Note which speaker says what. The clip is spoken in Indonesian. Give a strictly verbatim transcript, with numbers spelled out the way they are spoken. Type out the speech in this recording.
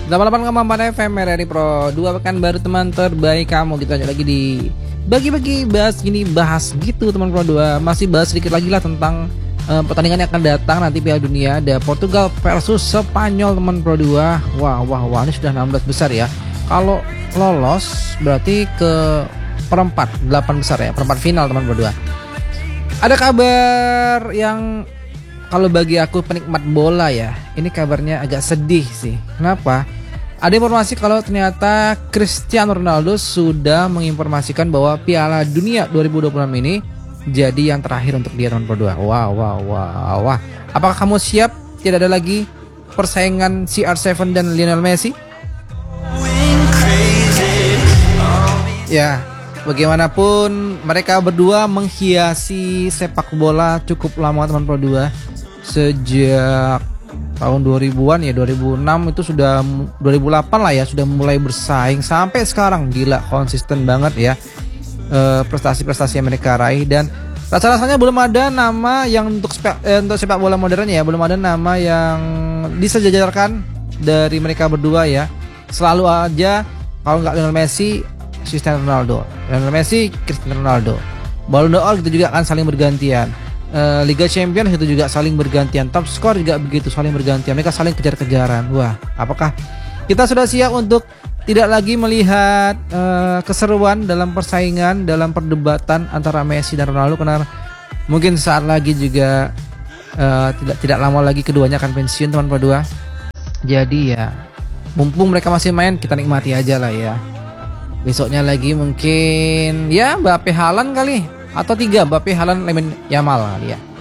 Speaker 1: delapan puluh delapan koma empat F M R R I Pro dua pekan baru teman terbaik kamu. Kita lanjut lagi di bagi-bagi bahas gini, bahas gitu teman Pro dua. Masih bahas sedikit lagi lah tentang uh, pertandingan yang akan datang nanti Piala Dunia. Ada Portugal versus Spanyol teman Pro dua. Wah wah wah, ini sudah enam belas besar ya. Kalau lolos berarti ke perempat delapan besar ya, perempat final teman Pro dua. Ada kabar yang kalau bagi aku penikmat bola ya, ini kabarnya agak sedih sih. Kenapa? Ada informasi kalau ternyata Cristiano Ronaldo sudah menginformasikan bahwa Piala Dunia dua ribu dua puluh enam ini jadi yang terakhir untuk dia teman Pro dua. Wah wah wah wah. Apakah kamu siap? Tidak ada lagi persaingan C R tujuh dan Lionel Messi? Ya, bagaimanapun mereka berdua menghiasi sepak bola cukup lama teman Pro dua. Sejak tahun dua ribuan ya, dua ribu enam itu sudah, dua ribu delapan lah ya, sudah mulai bersaing sampai sekarang. Gila, konsisten banget ya e, prestasi-prestasi yang mereka raih. Dan rasa-rasanya belum ada nama yang untuk sepak, eh, untuk sepak bola modern ya, belum ada nama yang disejajarkan dari mereka berdua ya. Selalu aja kalau nggak Lionel Messi, Cristiano Ronaldo, Lionel Messi, Cristiano Ronaldo. Ballon d'Or gitu juga akan saling bergantian. Uh, Liga Champions itu juga saling bergantian. Top skor juga begitu, saling bergantian. Mereka saling kejar-kejaran. Wah, apakah kita sudah siap untuk tidak lagi melihat uh, keseruan dalam persaingan, dalam perdebatan antara Messi dan Ronaldo? Karena mungkin saat lagi juga uh, tidak tidak lama lagi keduanya akan pensiun teman Pro dua. Jadi ya, mumpung mereka masih main, kita nikmati aja lah ya. Besoknya lagi mungkin ya Mbappe Haaland kali, atau tiga Mbappe Haaland Lamine Yamal kali ya.